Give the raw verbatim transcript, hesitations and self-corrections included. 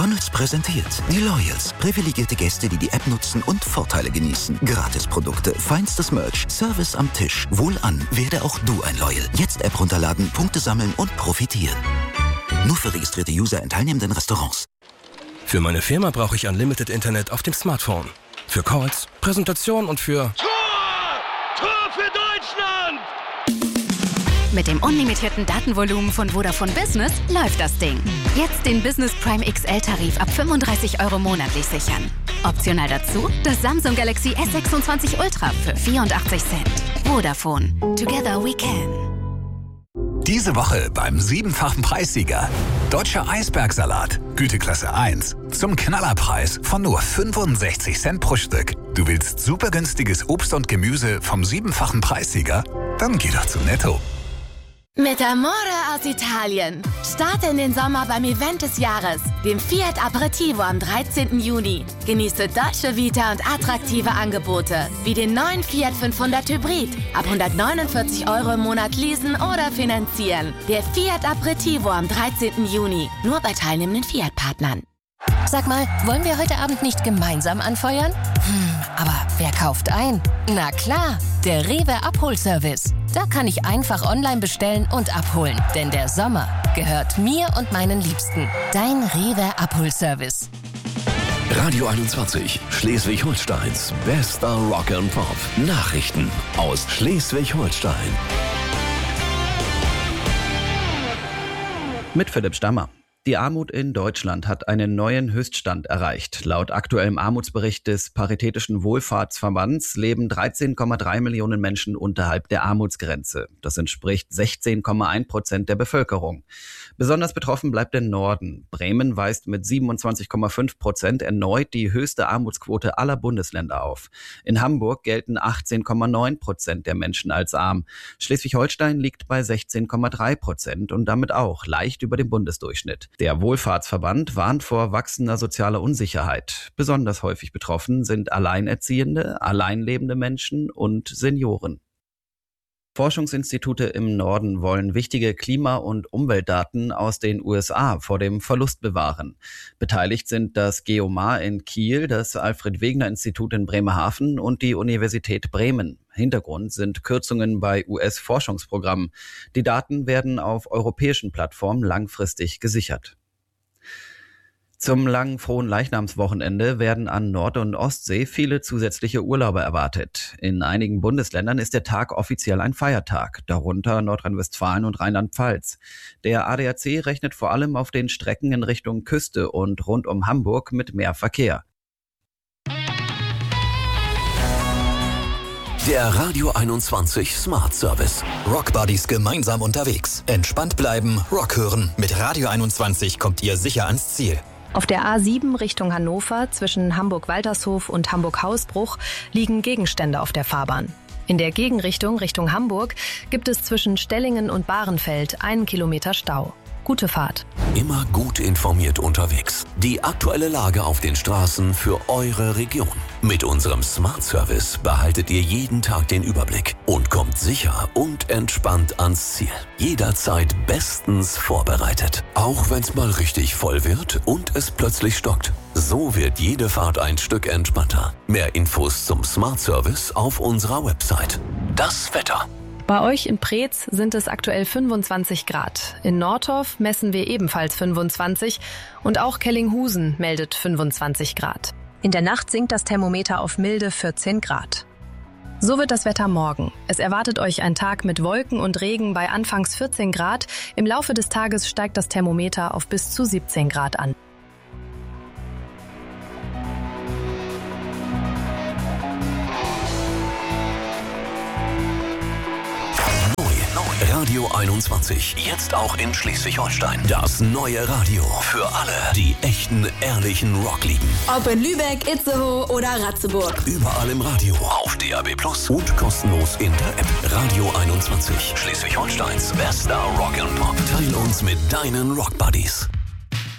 McDonald's präsentiert die Loyals. Privilegierte Gäste, die die App nutzen und Vorteile genießen. Gratisprodukte, feinstes Merch, Service am Tisch. Wohlan, werde auch du ein Loyal. Jetzt App runterladen, Punkte sammeln und profitieren. Nur für registrierte User in teilnehmenden Restaurants. Für meine Firma brauche ich Unlimited Internet auf dem Smartphone. Für Calls, Präsentation und für... Tor! Tor für Deutschland! Mit dem unlimitierten Datenvolumen von Vodafone Business läuft das Ding. Jetzt den Business Prime X L-Tarif ab fünfunddreißig Euro monatlich sichern. Optional dazu das Samsung Galaxy S sechsundzwanzig Ultra für vierundachtzig Cent. Vodafone. Together we can. Diese Woche beim siebenfachen Preissieger. Deutscher Eisbergsalat, Güteklasse eins. Zum Knallerpreis von nur fünfundsechzig Cent pro Stück. Du willst super günstiges Obst und Gemüse vom siebenfachen Preissieger? Dann geh doch zu Netto. Mit Amore aus Italien. Starte in den Sommer beim Event des Jahres, dem Fiat Aperitivo am dreizehnten Juni. Genieße Dolce Vita und attraktive Angebote, wie den neuen Fiat fünfhundert Hybrid. Ab hundertneunundvierzig Euro im Monat leasen oder finanzieren. Der Fiat Aperitivo am dreizehnten Juni. Nur bei teilnehmenden Fiat-Partnern. Sag mal, wollen wir heute Abend nicht gemeinsam anfeuern? Hm, aber wer kauft ein? Na klar, der Rewe Abholservice. Da kann ich einfach online bestellen und abholen. Denn der Sommer gehört mir und meinen Liebsten. Dein Rewe Abholservice. Radio einundzwanzig, Schleswig-Holsteins bester Rock and Pop. Nachrichten aus Schleswig-Holstein. Mit Philipp Stammer. Die Armut in Deutschland hat einen neuen Höchststand erreicht. Laut aktuellem Armutsbericht des Paritätischen Wohlfahrtsverbands leben dreizehn Komma drei Millionen Menschen unterhalb der Armutsgrenze. Das entspricht sechzehn Komma eins Prozent der Bevölkerung. Besonders betroffen bleibt der Norden. Bremen weist mit siebenundzwanzig Komma fünf Prozent erneut die höchste Armutsquote aller Bundesländer auf. In Hamburg gelten achtzehn Komma neun Prozent der Menschen als arm. Schleswig-Holstein liegt bei sechzehn Komma drei Prozent und damit auch leicht über dem Bundesdurchschnitt. Der Wohlfahrtsverband warnt vor wachsender sozialer Unsicherheit. Besonders häufig betroffen sind Alleinerziehende, alleinlebende Menschen und Senioren. Forschungsinstitute im Norden wollen wichtige Klima- und Umweltdaten aus den U S A vor dem Verlust bewahren. Beteiligt sind das Geomar in Kiel, das Alfred-Wegener-Institut in Bremerhaven und die Universität Bremen. Hintergrund sind Kürzungen bei U S-Forschungsprogrammen. Die Daten werden auf europäischen Plattformen langfristig gesichert. Zum langen Fronleichnamswochenende werden an Nord- und Ostsee viele zusätzliche Urlauber erwartet. In einigen Bundesländern ist der Tag offiziell ein Feiertag, darunter Nordrhein-Westfalen und Rheinland-Pfalz. Der A D A C rechnet vor allem auf den Strecken in Richtung Küste und rund um Hamburg mit mehr Verkehr. Der Radio einundzwanzig Smart Service. Rockbuddies gemeinsam unterwegs. Entspannt bleiben, Rock hören. Mit Radio einundzwanzig kommt ihr sicher ans Ziel. Auf der A sieben Richtung Hannover zwischen Hamburg-Waltershof und Hamburg-Hausbruch liegen Gegenstände auf der Fahrbahn. In der Gegenrichtung Richtung Hamburg gibt es zwischen Stellingen und Bahrenfeld einen Kilometer Stau. Gute Fahrt. Immer gut informiert unterwegs. Die aktuelle Lage auf den Straßen für eure Region. Mit unserem Smart Service behaltet ihr jeden Tag den Überblick und kommt sicher und entspannt ans Ziel. Jederzeit bestens vorbereitet. Auch wenn es mal richtig voll wird und es plötzlich stockt. So wird jede Fahrt ein Stück entspannter. Mehr Infos zum Smart Service auf unserer Website. Das Wetter. Bei euch in Preetz sind es aktuell fünfundzwanzig Grad. In Nordhof messen wir ebenfalls fünfundzwanzig und auch Kellinghusen meldet fünfundzwanzig Grad. In der Nacht sinkt das Thermometer auf milde vierzehn Grad. So wird das Wetter morgen. Es erwartet euch ein Tag mit Wolken und Regen bei anfangs vierzehn Grad. Im Laufe des Tages steigt das Thermometer auf bis zu siebzehn Grad an. Radio einundzwanzig, jetzt auch in Schleswig-Holstein. Das neue Radio für alle, die echten, ehrlichen Rock lieben. Ob in Lübeck, Itzehoe oder Ratzeburg. Überall im Radio, auf D A B Plus und kostenlos in der App. Radio einundzwanzig, Schleswig-Holsteins bester Rock and Pop. Teil uns mit deinen Rock Buddies.